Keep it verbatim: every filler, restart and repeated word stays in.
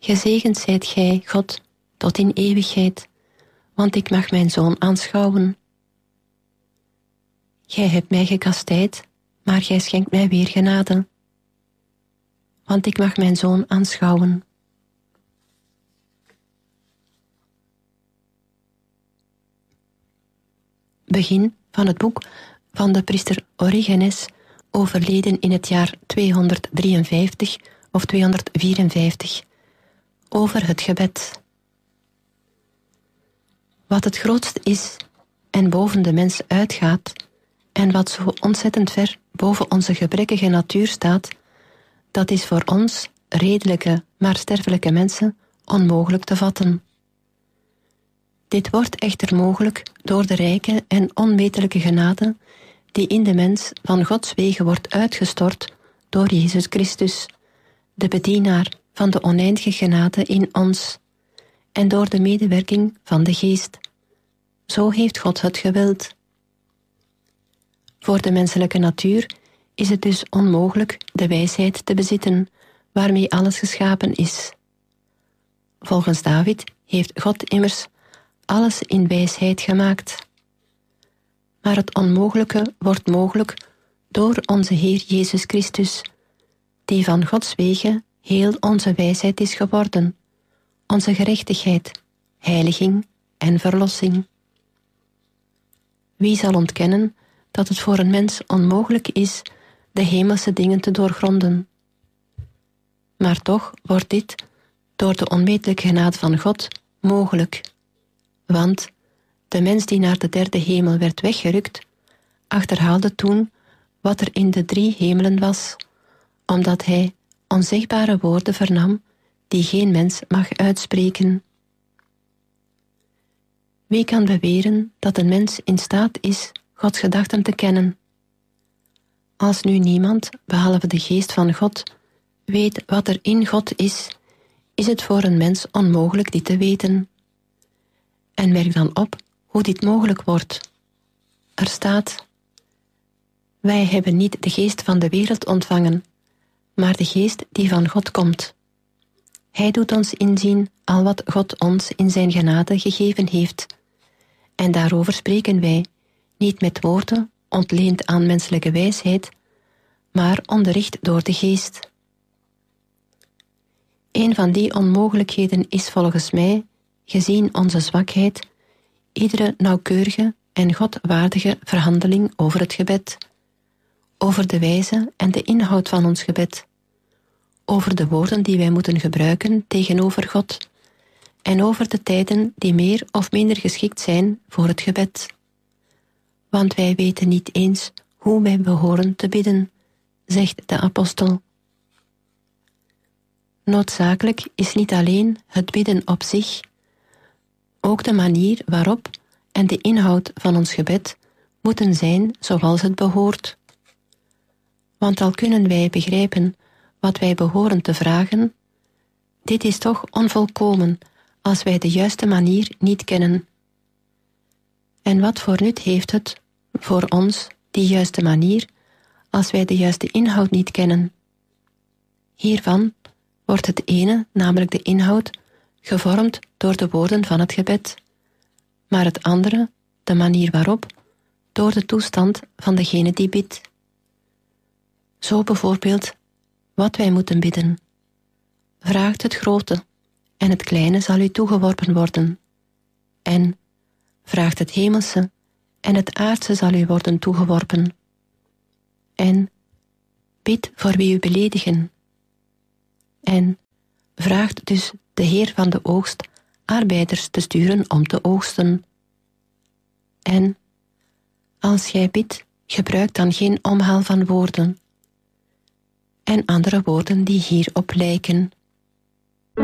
Gezegend zijt gij, God, tot in eeuwigheid, want ik mag mijn Zoon aanschouwen. Gij hebt mij gekastijd, maar gij schenkt mij weer genade, want ik mag mijn Zoon aanschouwen. Begin van het boek van de priester Origenes, overleden in het jaar tweehonderddrieënvijftig of tweehonderdvierenvijftig, over het gebed. Wat het grootste is en boven de mens uitgaat, en wat zo ontzettend ver boven onze gebrekkige natuur staat, dat is voor ons, redelijke maar sterfelijke mensen, onmogelijk te vatten. Dit wordt echter mogelijk door de rijke en onmetelijke genade die in de mens van Gods wegen wordt uitgestort door Jezus Christus, de bedienaar van de oneindige genade in ons, en door de medewerking van de Geest. Zo heeft God het gewild. Voor de menselijke natuur is het dus onmogelijk de wijsheid te bezitten, waarmee alles geschapen is. Volgens David heeft God immers alles in wijsheid gemaakt. Maar het onmogelijke wordt mogelijk door onze Heer Jezus Christus, die van Gods wegen heel onze wijsheid is geworden, onze gerechtigheid, heiliging en verlossing. Wie zal ontkennen dat het voor een mens onmogelijk is de hemelse dingen te doorgronden? Maar toch wordt dit door de onmetelijke genade van God mogelijk. Want de mens die naar de derde hemel werd weggerukt, achterhaalde toen wat er in de drie hemelen was, omdat hij onzichtbare woorden vernam die geen mens mag uitspreken. Wie kan beweren dat een mens in staat is Gods gedachten te kennen? Als nu niemand, behalve de Geest van God, weet wat er in God is, is het voor een mens onmogelijk dit te weten. En merk dan op hoe dit mogelijk wordt. Er staat: wij hebben niet de geest van de wereld ontvangen, maar de geest die van God komt. Hij doet ons inzien al wat God ons in zijn genade gegeven heeft. En daarover spreken wij, niet met woorden, ontleend aan menselijke wijsheid, maar onderricht door de geest. Een van die onmogelijkheden is volgens mij, gezien onze zwakheid, iedere nauwkeurige en godwaardige verhandeling over het gebed, over de wijze en de inhoud van ons gebed, over de woorden die wij moeten gebruiken tegenover God, en over de tijden die meer of minder geschikt zijn voor het gebed. Want wij weten niet eens hoe wij behoren te bidden, zegt de apostel. Noodzakelijk is niet alleen het bidden op zich, ook de manier waarop en de inhoud van ons gebed moeten zijn zoals het behoort. Want al kunnen wij begrijpen wat wij behoren te vragen, dit is toch onvolkomen als wij de juiste manier niet kennen. En wat voor nut heeft het voor ons, die juiste manier, als wij de juiste inhoud niet kennen? Hiervan wordt het ene, namelijk de inhoud, gevormd door de woorden van het gebed, maar het andere, de manier waarop, door de toestand van degene die bidt. Zo bijvoorbeeld, wat wij moeten bidden. Vraagt het grote, en het kleine zal u toegeworpen worden. En vraagt het hemelse, en het aardse zal u worden toegeworpen. En bid voor wie u beledigen. En vraagt dus de Heer van de oogst arbeiders te sturen om te oogsten. En als gij bidt, gebruik dan geen omhaal van woorden en andere woorden die hierop lijken.